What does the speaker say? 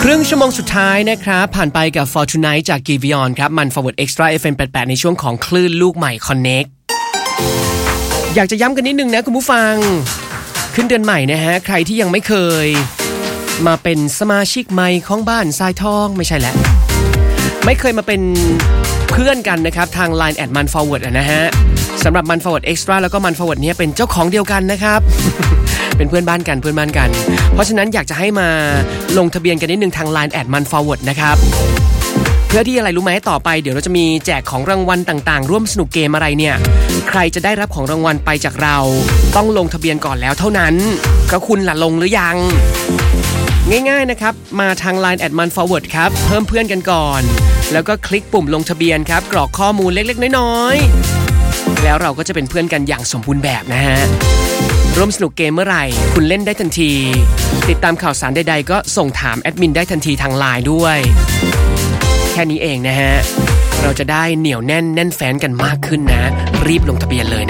ครึ่งชั่วโมงสุดท้ายนะครับผ่านไปกับ Fortnite จาก Giveon ครับมัน Forward Extra FM 88ในช่วงของคลื่นลูกใหม่ Connect อยากจะย้ำกันนิดนึงนะคุณผู้ฟังขึ้นเดือนใหม่นะฮะใครที่ยังไม่เคยมาเป็นสมาชิกใหม่ของบ้านทรายทองไม่ใช่แหละไม่เคยมาเป็นเพื่อนกันนะครับทาง Line แอดมัน Forward นะฮะสำหรับมัน Forward Extra แล้วก็มัน Forward เนี่ยเป็นเจ้าของเดียวกันนะครับ เป็นเพื่อนบ้านกันเพราะฉะนั้นอยากจะให้มาลงทะเบียนกันนิดนึงทาง Line แอดมัน Forward นะครับเพื่อที่อะไรรู้ไหมต่อไปเดี๋ยวเราจะมีแจกของรางวัลต่างๆร่วมสนุกเกมอะไรเนี่ยใครจะได้รับของรางวัลไปจากเราต้องลงทะเบียนก่อนแล้วเท่านั้นก็คุณล่ะลงหรือยังง่ายๆนะครับมาทาง Line แอดมัน Forward ครับเพิ่มเพื่อนกันก่อนแล้วก็คลิกปุ่มลงทะเบียนครับกรอกข้อมูลเล็กๆน้อยๆแล้วเราก็จะเป็นเพื่อนกันอย่างสมบูรณ์แบบนะฮะร่วมสนุกเกมเมื่อไหร่คุณเล่นได้ทันทีติดตามข่าวสารใดๆก็ส่งถามแอดมินได้ทันทีทาง Line ด้วยแค่นี้เองนะฮะเราจะได้เหนียวแน่นแฟนกันมากขึ้นนะรีบลงทะเบียนเลย